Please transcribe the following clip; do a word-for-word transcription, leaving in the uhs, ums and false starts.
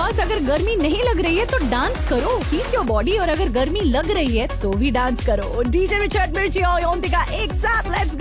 बस अगर गर्मी नहीं लग रही है तो डांस करो, हीट योर बॉडी, और अगर गर्मी लग रही है तो भी डांस करो। डीजे रिचर्ड मिर्ची और योन्तिका एक साथ, लेट्स